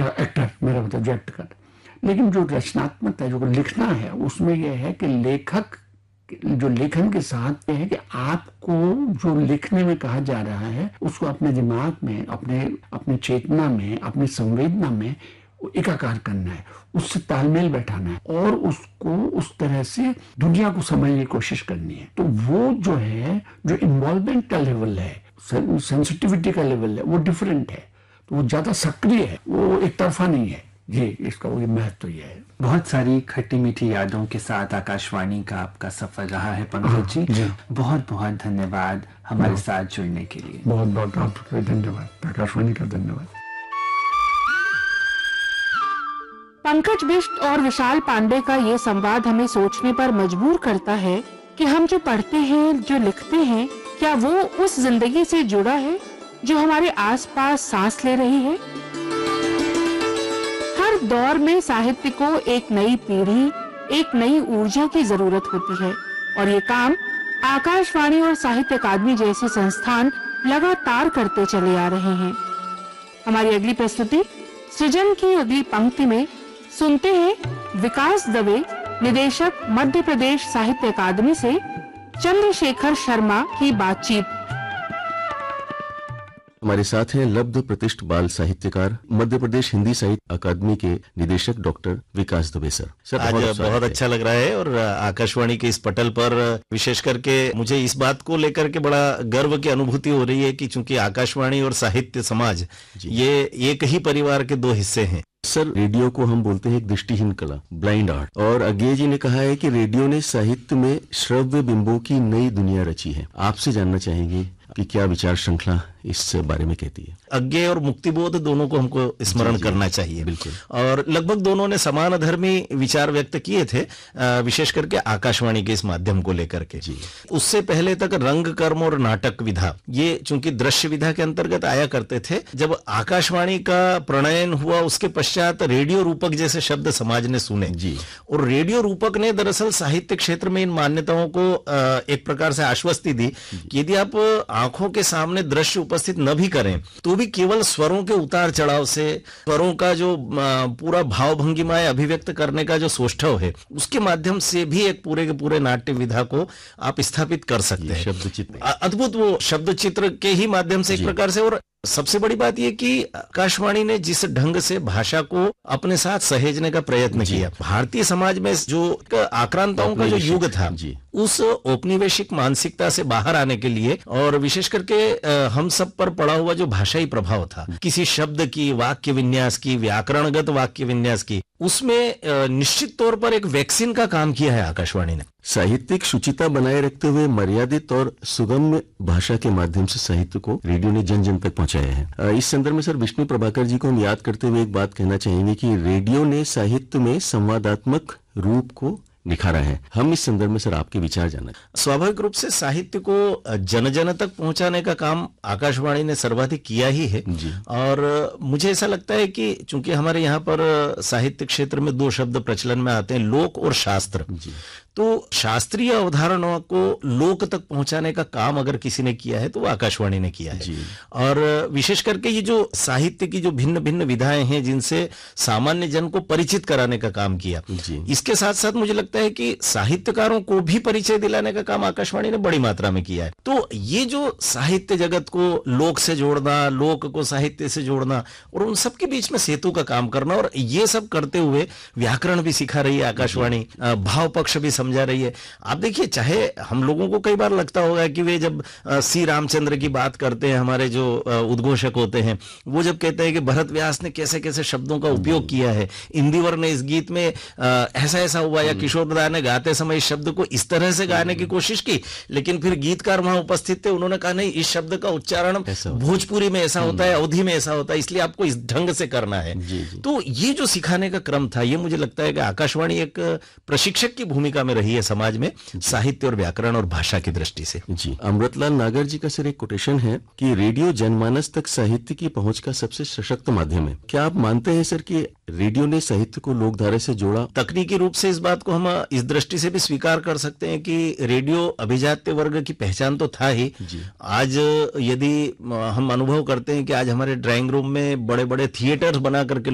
Actor, मेरा मतलब जो एक्ट कर, लेकिन जो रचनात्मकता, जो लिखना है, उसमें यह है कि लेखक जो लेखन के साथ ये है कि आपको जो लिखने में कहा जा रहा है उसको अपने दिमाग में, अपने चेतना में, अपनी संवेदना में एकाकार करना है, उससे तालमेल बैठाना है और उसको उस तरह से दुनिया को समझने की कोशिश करनी है। तो वो जो है, जो इन्वॉल्वमेंट का लेवल है, सेंसिटिविटी का लेवल है, वो डिफरेंट है। तो वो ज्यादा सक्रिय है, वो एक तरफा नहीं है। ये इसका वो महत्व ये है। बहुत सारी खट्टी मीठी यादों के साथ आकाशवाणी का आपका सफर रहा है पंकज जी। बहुत बहुत धन्यवाद हमारे साथ जुड़ने के लिए। बहुत बहुत आपका धन्यवाद, आकाशवाणी का धन्यवाद। पंकज बिष्ट और विशाल पांडे का ये संवाद हमें सोचने पर मजबूर करता है कि हम जो पढ़ते हैं, जो लिखते हैं, क्या वो उस जिंदगी से जुड़ा है जो हमारे आसपास सांस ले रही है। हर दौर में साहित्य को एक नई पीढ़ी, एक नई ऊर्जा की जरूरत होती है और ये काम आकाशवाणी और साहित्य अकादमी जैसे संस्थान लगातार करते चले आ रहे हैं। हमारी अगली प्रस्तुति सृजन की अगली पंक्ति में सुनते हैं विकास दवे, निदेशक मध्य प्रदेश साहित्य अकादमी से चंद्रशेखर शर्मा की बातचीत। हमारे साथ हैं लब्ध प्रतिष्ठ बाल साहित्यकार, मध्य प्रदेश हिंदी साहित्य अकादमी के निदेशक डॉक्टर विकास दुबे सर। आज बहुत अच्छा लग रहा है और आकाशवाणी के इस पटल पर विशेष करके मुझे इस बात को लेकर के बड़ा गर्व की अनुभूति हो रही है कि चूंकि आकाशवाणी और साहित्य समाज ये एक ही परिवार के दो हिस्से हैं। सर, रेडियो को हम बोलते हैं एक दृष्टिहीन कला, ब्लाइंड आर्ट, और अज्ञे जी ने कहा है कि रेडियो ने साहित्य में श्रव्य बिंबों की नई दुनिया रची है। आपसे जानना चाहेंगे कि क्या विचार श्रृंखला इस बारे में कहती है। अज्ञे और मुक्तिबोध दोनों को हमको स्मरण करना चाहिए। बिल्कुल। और लगभग दोनों ने समान धर्मी विचार व्यक्त किए थे, विशेष करके आकाशवाणी के इस माध्यम को लेकर के। उससे पहले तक रंग, कर्म और नाटक विधा ये चूंकि दृश्य विधा के अंतर्गत आया करते थे। जब आकाशवाणी का प्रणयन हुआ उसके पश्चात रेडियो रूपक जैसे शब्द समाज ने सुने और रेडियो रूपक ने दरअसल साहित्य क्षेत्र में इन मान्यताओं को एक प्रकार से आश्वस्ति दी कि यदि आप आंखों के सामने दृश्य उपस्थित न भी करें तो भी केवल स्वरों के उतार चढ़ाव से, स्वरों का जो पूरा भाव भंगिमाएं अभिव्यक्त करने का जो सोष्ठव है उसके माध्यम से भी एक पूरे के पूरे नाट्य विधा को आप स्थापित कर सकते हैं। शब्द चित्र, अद्भुत वो शब्द चित्र के ही माध्यम से एक प्रकार से। और सबसे बड़ी बात यह कि आकाशवाणी ने जिस ढंग से भाषा को अपने साथ सहेजने का प्रयत्न किया, भारतीय समाज में जो आक्रांताओं का जो युग था उस औपनिवेशिक मानसिकता से बाहर आने के लिए और विशेष करके हम सब पर पड़ा हुआ जो भाषाई प्रभाव था, किसी शब्द की, वाक्य विन्यास की, व्याकरणगत वाक्य विन्यास की, उसमें निश्चित तौर पर एक वैक्सीन का काम किया है आकाशवाणी ने। साहित्यिक शुचिता बनाए रखते हुए मर्यादित और सुगम्य भाषा के माध्यम से साहित्य को रेडियो ने जन जन तक पहुंचाया है। इस संदर्भ में सर विष्णु प्रभाकर जी को हम याद करते हुए एक बात कहना चाहेंगे कि रेडियो ने साहित्य में संवादात्मक रूप को निखारा है। हम इस संदर्भ में सर आपके विचार जानना। स्वाभाविक रूप से साहित्य को जन जन तक पहुंचाने का काम आकाशवाणी ने सर्वाधिक किया ही है और मुझे ऐसा लगता है कि चूंकि हमारे यहाँ पर साहित्य क्षेत्र में दो शब्द प्रचलन में आते हैं, लोक और शास्त्र। तो शास्त्रीय अवधारणाओं को लोक तक पहुंचाने का काम अगर किसी ने किया है तो वो आकाशवाणी ने किया है। और विशेष करके ये जो साहित्य की जो भिन्न भिन्न विधाएं हैं जिनसे सामान्य जन को परिचित कराने का काम किया, इसके साथ साथ मुझे लगता है कि साहित्यकारों को भी परिचय दिलाने का काम आकाशवाणी ने बड़ी मात्रा में किया है। तो ये जो साहित्य जगत को लोक से जोड़ना, लोक को साहित्य से जोड़ना और उन सबके बीच में सेतु का काम करना, और ये सब करते हुए व्याकरण भी सिखा रही है आकाशवाणी, भाव पक्ष भी समझा रही है। आप देखिए, चाहे हम लोगों को कई बार लगता होगा कि वे जब सी रामचंद्र की बात करते हैं, हमारे जो उद्घोषक होते हैं, वो जब कहते हैं कि भरत व्यास ने कैसे कैसे शब्दों का उपयोग किया है, इंदिवर ने इस गीत में ऐसा ऐसा हुआ, या किशोर दा ने गाते समय इस शब्द को इस तरह से गाने की कोशिश की, लेकिन फिर गीतकार वहां उपस्थित थे, उन्होंने कहा नहीं, इस शब्द का उच्चारण भोजपुरी में ऐसा होता है, अवधी में ऐसा होता है, इसलिए आपको इस ढंग से करना है। तो ये जो सिखाने का क्रम था, ये मुझे लगता है कि आकाशवाणी एक प्रशिक्षक की भूमिका में रही है समाज में साहित्य और व्याकरण और भाषा की दृष्टि से। अमृतलाल नागर जी का सर एक कोटेशन है कि रेडियो जनमानस तक साहित्य की पहुंच का सबसे सशक्त माध्यम है। क्या आप मानते हैं सर कि रेडियो ने साहित्य को लोकधारा से जोड़ा? तकनीकी रूप से इस बात को हम इस दृष्टि से भी स्वीकार कर सकते हैं कि रेडियो अभिजात्य वर्ग की पहचान तो था ही। आज यदि हम अनुभव करते हैं कि आज हमारे ड्राइंग रूम में बड़े बड़े थिएटर्स बना करके